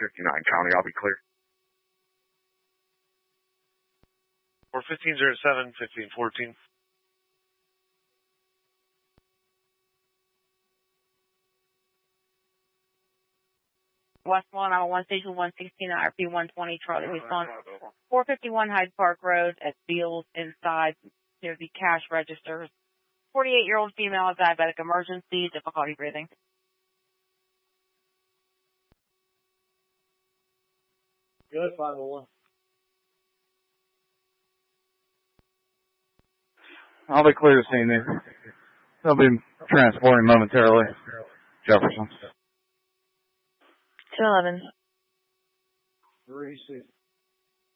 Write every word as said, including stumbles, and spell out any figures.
fifty-nine County. I'll be clear. four fifteen oh seven, fifteen fourteen. West one, I'm one station one sixteen, I R P one twenty, Charlie response. four fifty-one Hyde Park Road at Beals inside near the cash registers. forty-eight-year-old female, diabetic emergency, difficulty breathing. Good, five oh one. I'll be clear to scene there. They'll be transporting momentarily. Jefferson. two eleven. Three six.